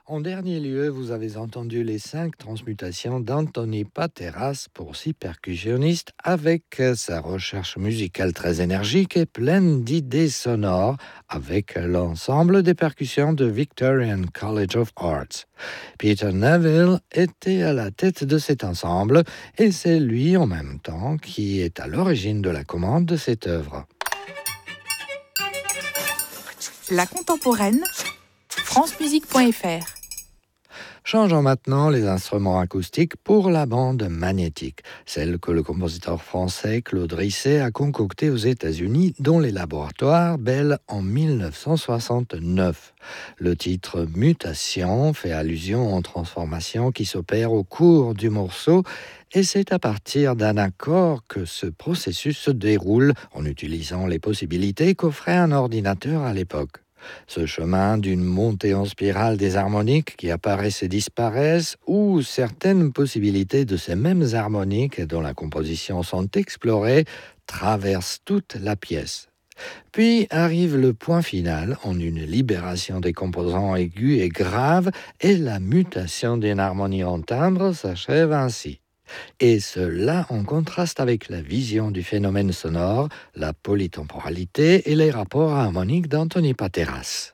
En dernier lieu, vous avez entendu les 5 transmutations d'Anthony Pateras pour 6 percussionnistes avec sa recherche musicale très énergique et pleine d'idées sonores avec l'ensemble des percussions de Victorian College of Arts. Peter Neville était à la tête de cet ensemble et c'est lui en même temps qui est à l'origine de la commande de cette œuvre. La contemporaine, francemusique.fr. Changeons maintenant les instruments acoustiques pour la bande magnétique, celle que le compositeur français Claude Risset a concoctée aux États-Unis dans les laboratoires Bell en 1969. Le titre Mutation fait allusion aux transformations qui s'opèrent au cours du morceau et c'est à partir d'un accord que ce processus se déroule en utilisant les possibilités qu'offrait un ordinateur à l'époque. Ce chemin d'une montée en spirale des harmoniques qui apparaissent et disparaissent, ou certaines possibilités de ces mêmes harmoniques dont la composition sont explorées, traverse toute la pièce. Puis arrive le point final en une libération des composants aigus et graves et la mutation d'une harmonie en timbre s'achève ainsi. Et cela en contraste avec la vision du phénomène sonore, la polytemporalité et les rapports harmoniques d'Anthony Pateras.